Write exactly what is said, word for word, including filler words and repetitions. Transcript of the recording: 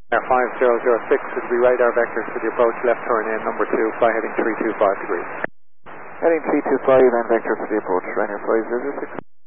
Air five zero zero six will be radar vectors to the approach, left turn in, number two, fly heading three two five degrees. Heading three two five and vector for the approach, Ryanair five zero zero six.